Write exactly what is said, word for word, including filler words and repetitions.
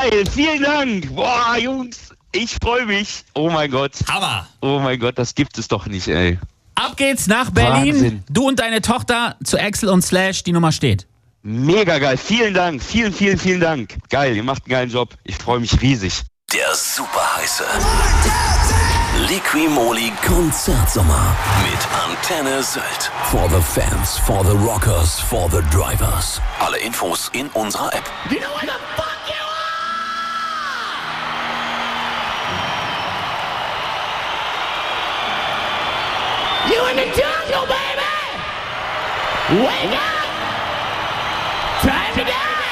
Geil, vielen Dank. Boah, Jungs, ich freue mich. Oh mein Gott. Hammer. Oh mein Gott, das gibt es doch nicht, ey. Ab geht's nach Berlin. Wahnsinn. Du und deine Tochter zu Axel und Slash. Die Nummer steht. Mega geil. Vielen Dank. Vielen, vielen, vielen Dank. Geil, ihr macht einen geilen Job. Ich freue mich riesig. Der super heiße Liqui-Moly Konzertsommer mit Antenne Sylt. For the fans, for the rockers, for the drivers. Alle Infos in unserer App. You know where the fuck you are? You in the jungle, baby! Wake up!